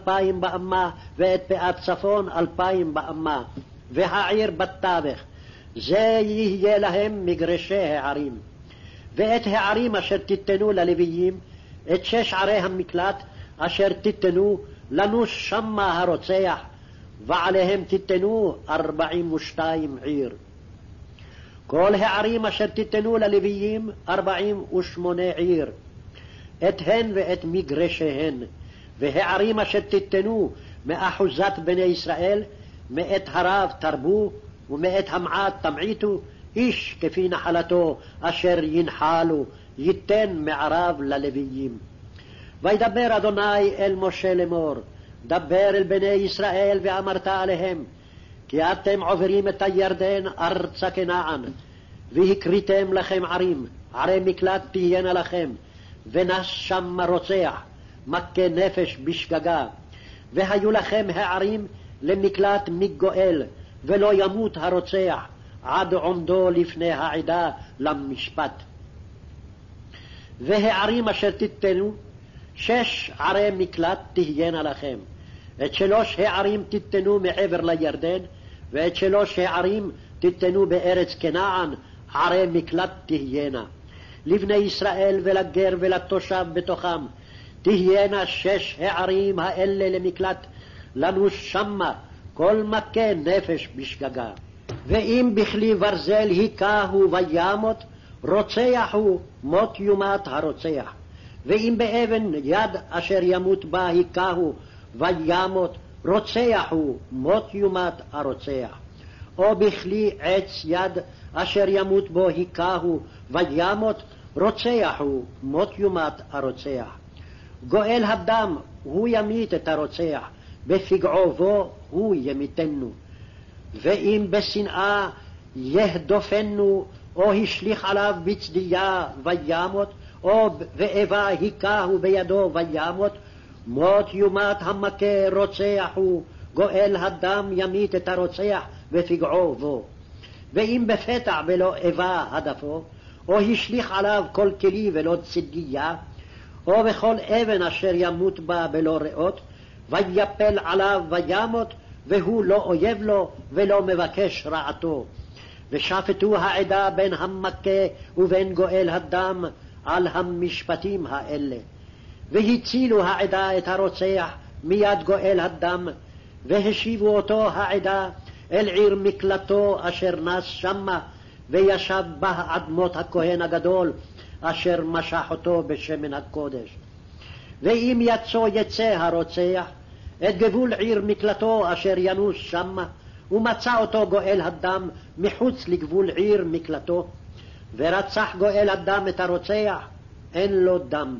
2,000 באמה, ואת פאת צפון 2,000 באמה, והעיר בתווך. זה יהיה להם מגרשי הערים. ואת הערים אשר תיתנו ללוויים, את 6 ערי המקלט אשר תיתנו לנוש שמה הרוצח, ועליהם תיתנו 42 עיר. כל הערים אשר תיתנו ללוויים 48 עיר, את הן ואת מגרשיהן. והערים אשר תיתנו מאחוזת בני ישראל, מאת הרב תרבו, ומאת המעט תמעיטו, איש כפי נחלתו אשר ינחלו, ייתן מערב ללוויים. וידבר אדוני אל משה לאמור, דבר אל בני ישראל ואמרת עליהם, כי אתם עוברים את הירדן ארצה כנען, והקריתם לכם ערים, ערי מקלט תהיינה לכם, ונס שם רוצח, מכה נפש בשגגה, והיו לכם הערים למקלט מגואל, ולא ימות הרוצח עד עומדו לפני העדה למשפט. והערים אשר תיתנו 6 ערי מקלט תהיינה לכם, את 3 הערים תיתנו מעבר לירדן, ואת 3 הערים תיתנו בארץ כנען, ערי מקלט תהיינה. לבני ישראל ולגר ולתושב בתוכם תהיינה 6 הערים האלה למקלט, לנוש שמה כל מכה נפש בשגגה. ואם בכלי ברזל היכהו וימות, רוצח הוא, מות יומת הרוצח. ואם באבן יד אשר ימות בה היכהו וימות, רוצח הוא, מות יומת הרוצח. או בכלי עץ יד אשר ימות בו היכהו וימות, רוצח הוא, מות יומת הרוצח. גואל הדם הוא ימית את הרוצח, בפגעו בו הוא ימיתנו. ואם בשנאה יהדופנו, או השליך עליו בצדיה וימות, או ואיבה היכהו בידו וימות, מות יומת המכה רוצח הוא, גואל הדם ימית את הרוצח בפגעו בו. ואם בפתע ולא איבה הדפו, או השליך עליו כל כלי ולא צדיה, או בכל אבן אשר ימות בה בלא ריאות, ויפל עליו וימות, והוא לא אויב לו ולא מבקש רעתו. ושפטו העדה בין המכה ובין גואל הדם על המשפטים האלה. והצילו העדה את הרוצח מיד גואל הדם, והשיבו אותו העדה אל עיר מקלטו אשר נס שמה, וישב בה אדמות הכהן הגדול אשר משח אותו בשמן הקודש. ואם יצא הרוצח את גבול עיר מקלטו אשר ינוס שמה, ומצא אותו גואל הדם מחוץ לגבול עיר מקלטו, ורצח גואל הדם את הרוצח, אין לו דם.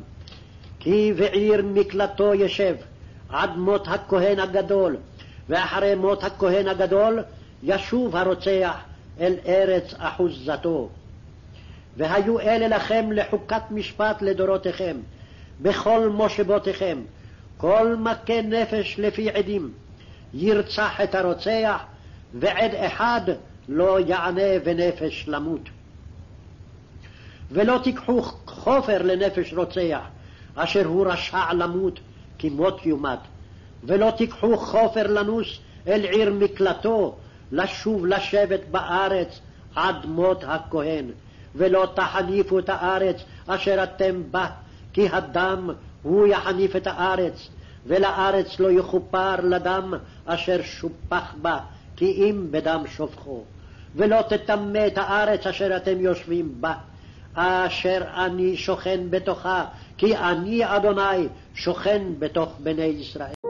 כי בעיר מקלטו ישב עד מות הכהן הגדול, ואחרי מות הכהן הגדול ישוב הרוצח אל ארץ אחוזתו. והיו אלה לכם לחוקת משפט לדורותיכם, בכל מושבותיכם, כל מכה נפש לפי עדים, ירצח את הרוצח, ועד אחד לא יענה ונפש למות. ולא תיקחו חופר לנפש רוצח, אשר הוא רשע למות, כי מות יומת. ולא תיקחו חופר לנוס אל עיר מקלטו, לשוב לשבת בארץ עד מות הכהן. ולא תחניפו את הארץ אשר אתם בה, כי הדם הוא יחניף את הארץ, ולארץ לא יכופר לדם אשר שופח בה, כי אם בדם שופכו. ולא תטמא את הארץ אשר אתם יושבים בה, אשר אני שוכן בתוכה, כי אני אדוני שוכן בתוך בני ישראל.